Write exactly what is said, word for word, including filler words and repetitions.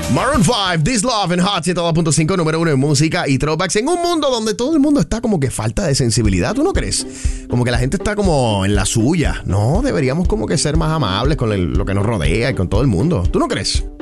Maroon five, This Love en Hot ciento dos punto cinco, número uno en música y throwbacks. En un mundo donde todo el mundo está como que falta de sensibilidad, ¿tú no crees? Como que la gente está como en la suya. No, deberíamos como que ser más amables con el- lo que nos rodea y con todo el mundo. ¿Tú no crees?